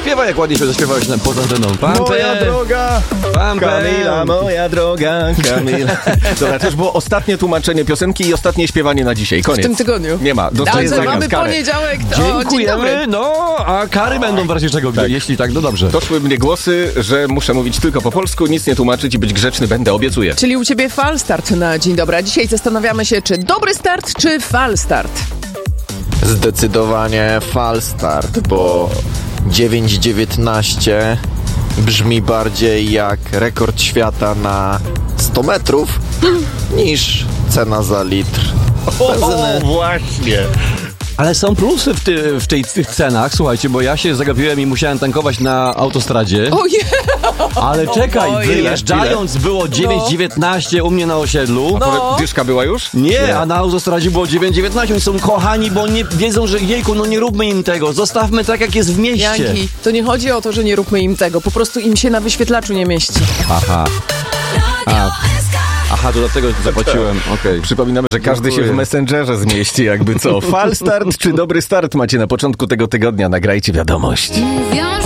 zaśpiewaj, jak ładnie się zaśpiewałeś poza anteną. Moja droga Kamila, moja droga Kamila. Dobra, to już było ostatnie tłumaczenie piosenki i ostatnie śpiewanie na dzisiaj. Koniec. W tym tygodniu. Nie ma. Dostaję Dobrze, mamy karę. poniedziałek. To Dziękujemy, no, a kary będą w razie czego, jeśli tak, no dobrze. Doszły mnie głosy, że muszę mówić tylko po polsku, nic nie tłumaczyć i być grzeczny będę, obiecuję. Czyli u ciebie fal start na dzień dobry. A dzisiaj zastanawiamy się, czy dobry start, czy fal start. Zdecydowanie fal start, bo 9,19 brzmi bardziej jak rekord świata na 100 metrów niż cena za litr benzyny. Właśnie. Ale są plusy w tych cenach, słuchajcie, bo ja się zagapiłem i musiałem tankować na autostradzie. Ojej! Ale czekaj, Oj. wyjeżdżając było 9,19 u mnie na osiedlu. No. Dyszka była już? Nie, a na autostradzie było 9,19. Oni są kochani, bo nie wiedzą, że jejku, no nie róbmy im tego. Zostawmy tak, jak jest w mieście. Janki, to nie chodzi o to, że nie róbmy im tego. Po prostu im się na wyświetlaczu nie mieści. Aha. Aha, to dlatego zapłaciłem, okej. Przypominamy, że każdy się w Messengerze zmieści, jakby co. Fal start czy dobry start macie na początku tego tygodnia. Nagrajcie wiadomość. Mówią,